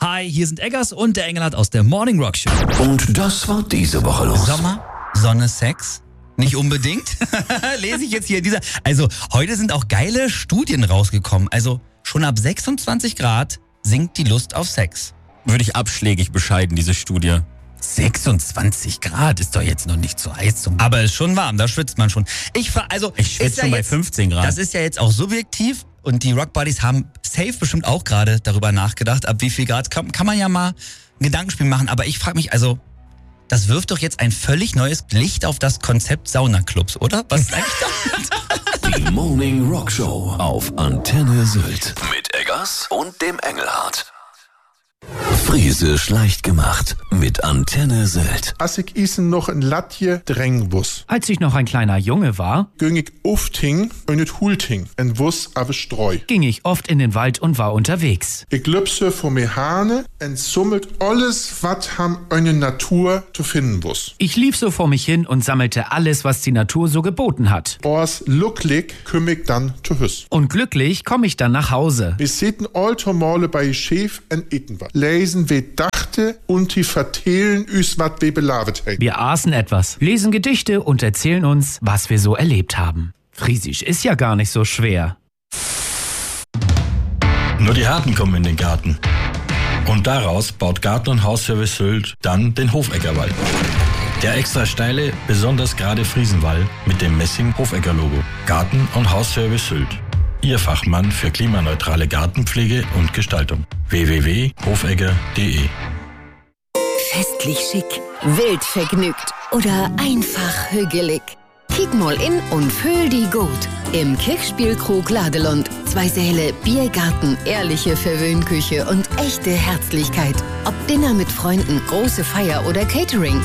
Hi, hier sind Eggers und der Engelhardt aus der Morning Rock Show. Und das war diese Woche los. Sommer, Sonne, Sex? Nicht unbedingt. Lese ich jetzt hier Also, heute sind auch geile Studien rausgekommen. Also, schon ab 26 Grad sinkt die Lust auf Sex. Würde ich abschlägig bescheiden, diese Studie. 26 Grad ist doch jetzt noch nicht so heiß. Aber ist schon warm, da schwitzt man schon. Ich schwitze schon bei 15 Grad. Das ist ja jetzt auch subjektiv und die Rock Buddies haben safe bestimmt auch gerade darüber nachgedacht, ab wie viel Grad kann man ja mal ein Gedankenspiel machen. Aber ich frage mich, also, das wirft doch jetzt ein völlig neues Licht auf das Konzept Saunaclubs, oder? Was ist eigentlich damit? Die Morning Rock Show auf Antenne Sylt. Mit Eggers und dem Engelhardt. Friesisch leicht gemacht mit Antenne Sylt. Als ich isen noch ein Latje drängen wuss. Als ich noch ein kleiner Junge war, Ging ich ufting und et hulting en wuss ave streu. ging ich oft in den Wald und war unterwegs. Ich lüpse vor mir Hane en summelt alles, wat ham eine Natur zu finden wuss. Ich lief so vor mich hin und sammelte alles, was die Natur so geboten hat. Ors lucklig kümm ich dann zu Hüss. Und glücklich komme ich dann nach Hause. Wir sitten alter Male bei Chef en eten wat. Lesen we dachte und die vertellen üs wat we belavet heit. Wir aßen etwas, lesen Gedichte und erzählen uns, was wir so erlebt haben. Friesisch ist ja gar nicht so schwer. Nur die Harten kommen in den Garten. Und daraus baut Garten- und Hausservice Sylt dann den Hofeggerwall. Der extra steile, besonders gerade Friesenwall mit dem Messing-Hofegger-Logo. Garten- und Hausservice Sylt. Ihr Fachmann für klimaneutrale Gartenpflege und Gestaltung. www.hofegger.de. Festlich schick, wild vergnügt oder einfach hügelig. Kick mal in und fühl die gut. Im Kirchspielkrug Ladelund. 2 Säle, Biergarten, ehrliche Verwöhnküche und echte Herzlichkeit. Ob Dinner mit Freunden, große Feier oder Catering.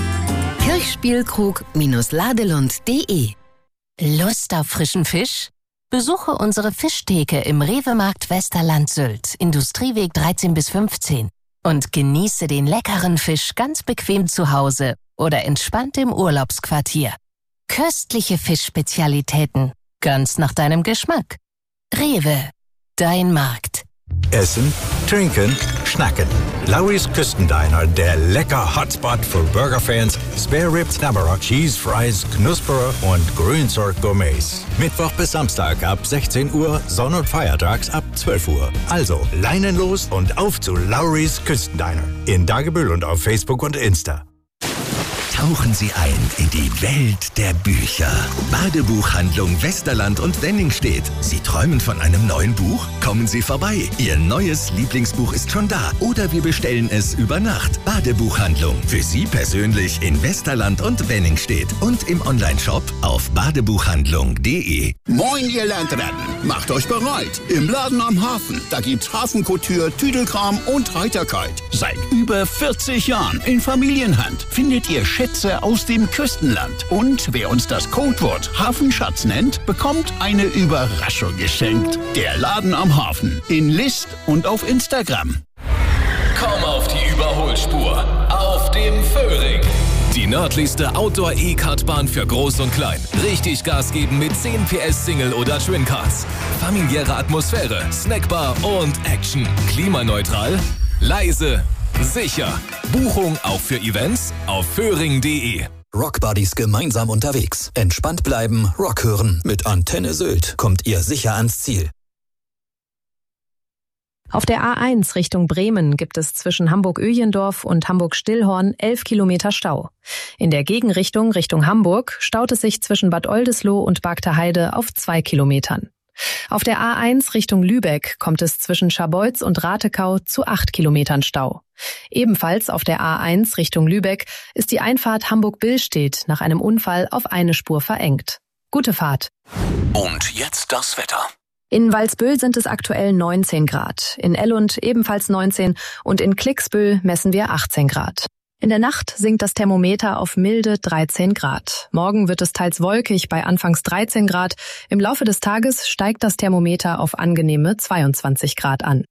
Kirchspielkrug-ladelund.de. Lust auf frischen Fisch? Besuche unsere Fischtheke im Rewe-Markt Westerland Sylt, Industrieweg 13 bis 15. Und genieße den leckeren Fisch ganz bequem zu Hause oder entspannt im Urlaubsquartier. Köstliche Fischspezialitäten, ganz nach deinem Geschmack. Rewe, dein Markt. Essen, trinken, schnacken. Lowry's Küstendiner, der lecker Hotspot für Burgerfans, Spare Ribs, Knabberer, Cheese Fries, Knusperer und Grünzeug-Gourmets. Mittwoch bis Samstag ab 16 Uhr, Sonn- und Feiertags ab 12 Uhr. Also Leinen los und auf zu Lowry's Küstendiner. In Dagebüll und auf Facebook und Insta. Tauchen Sie ein in die Welt der Bücher. Badebuchhandlung Westerland und Wenningstedt. Sie träumen von einem neuen Buch? Kommen Sie vorbei. Ihr neues Lieblingsbuch ist schon da. Oder wir bestellen es über Nacht. Badebuchhandlung. Für Sie persönlich in Westerland und Wenningstedt. Und im Onlineshop auf badebuchhandlung.de. Moin, ihr Landratten. Macht euch bereit. Im Laden am Hafen. Da gibt's Hafenkouture, Tüdelkram und Heiterkeit. Seit über 40 Jahren in Familienhand findet ihr Schätze aus dem Küstenland. Und wer uns das Codewort Hafenschatz nennt, bekommt eine Überraschung geschenkt. Der Laden am Hafen. In List und auf Instagram. Komm auf die Überholspur. Auf dem Föhring. Die nördlichste Outdoor-E-Kartbahn für Groß und Klein. Richtig Gas geben mit 10 PS Single oder Twin Cars. Familiäre Atmosphäre, Snackbar und Action. Klimaneutral, leise, sicher. Buchung auch für Events auf föhring.de. Rock Buddies gemeinsam unterwegs. Entspannt bleiben, Rock hören. Mit Antenne Sylt kommt ihr sicher ans Ziel. Auf der A1 Richtung Bremen gibt es zwischen Hamburg-Öjendorf und Hamburg-Stillhorn 11 Kilometer Stau. In der Gegenrichtung Richtung Hamburg staut es sich zwischen Bad Oldesloe und Bargter auf 2 Kilometern. Auf der A1 Richtung Lübeck kommt es zwischen Scharbeutz und Ratekau zu 8 Kilometern Stau. Ebenfalls auf der A1 Richtung Lübeck ist die Einfahrt Hamburg-Billstedt nach einem Unfall auf eine Spur verengt. Gute Fahrt. Und jetzt das Wetter. In Walsbüll sind es aktuell 19 Grad, in Ellund ebenfalls 19 und in Klicksbüll messen wir 18 Grad. In der Nacht sinkt das Thermometer auf milde 13 Grad. Morgen wird es teils wolkig bei anfangs 13 Grad. Im Laufe des Tages steigt das Thermometer auf angenehme 22 Grad an.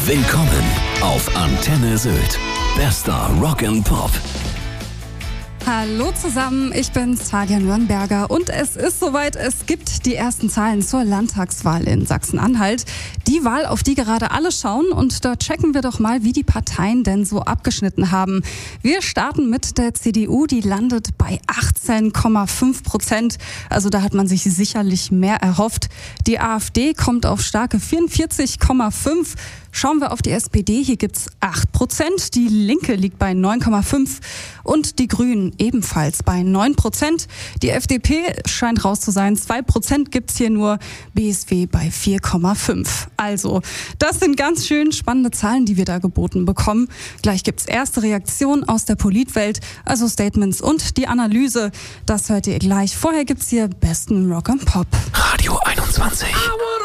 Willkommen auf Antenne Sylt. Bester Rock and Pop. Hallo zusammen, ich bin Talia Nürnberger und es ist soweit, es gibt die ersten Zahlen zur Landtagswahl in Sachsen-Anhalt. Die Wahl, auf die gerade alle schauen, und da checken wir doch mal, wie die Parteien denn so abgeschnitten haben. Wir starten mit der CDU, die landet bei 18,5%. Also da hat man sich sicherlich mehr erhofft. Die AfD kommt auf starke 44,5%. Schauen wir auf die SPD, hier gibt's 8%, die Linke liegt bei 9,5% und die Grünen ebenfalls bei 9%. Die FDP scheint raus zu sein, 2% gibt's hier nur, BSW bei 4,5%. Also, das sind ganz schön spannende Zahlen, die wir da geboten bekommen. Gleich gibt's erste Reaktionen aus der Politwelt, also Statements und die Analyse. Das hört ihr gleich. Vorher gibt's hier besten Rock and Pop. Radio 21.